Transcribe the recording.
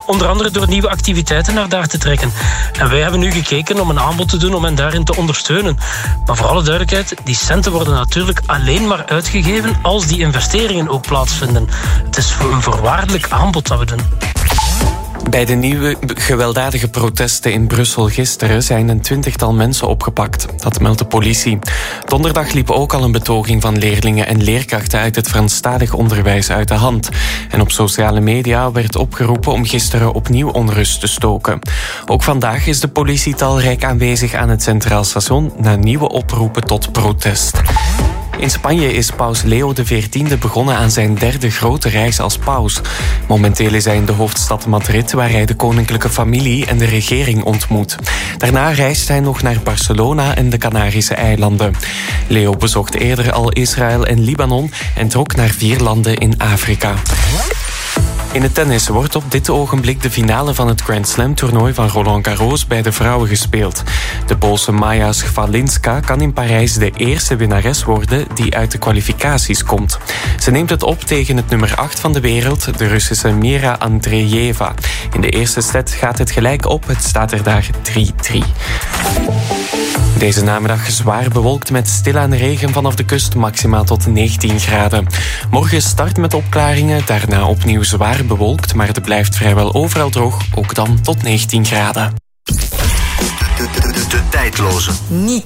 Onder andere door nieuwe activiteiten naar daar te trekken. En wij hebben nu gekeken om een aanbod te doen om hen daarin te ondersteunen. Maar voor alle duidelijkheid, die centen worden natuurlijk alleen maar uitgegeven als die investeringen ook plaatsvinden. Het is een voorwaardelijk aanbod dat we doen. Bij de nieuwe gewelddadige protesten in Brussel gisteren zijn een 20-tal mensen opgepakt. Dat meldt de politie. Donderdag liep ook al een betoging van leerlingen en leerkrachten uit het Franstalig onderwijs uit de hand. En op sociale media werd opgeroepen om gisteren opnieuw onrust te stoken. Ook vandaag is de politie talrijk aanwezig aan het Centraal Station na nieuwe oproepen tot protest. In Spanje is paus Leo XIV begonnen aan zijn derde grote reis als paus. Momenteel is hij in de hoofdstad Madrid, waar hij de koninklijke familie en de regering ontmoet. Daarna reist hij nog naar Barcelona en de Canarische eilanden. Leo bezocht eerder al Israël en Libanon en trok naar 4 landen in Afrika. In het tennis wordt op dit ogenblik de finale van het Grand Slam-toernooi van Roland Garros bij de vrouwen gespeeld. De Poolse Maja Swalinska kan in Parijs de eerste winnares worden die uit de kwalificaties komt. Ze neemt het op tegen het nummer 8 van de wereld, de Russische Mira Andreeva. In de eerste set gaat het gelijk op, het staat er daar 3-3. Deze namiddag zwaar bewolkt met stilaan regen vanaf de kust, maximaal tot 19 graden. Morgen start met opklaringen, daarna opnieuw zwaar bewolkt, maar het blijft vrijwel overal droog, ook dan tot 19 graden. De tijdloze. Niet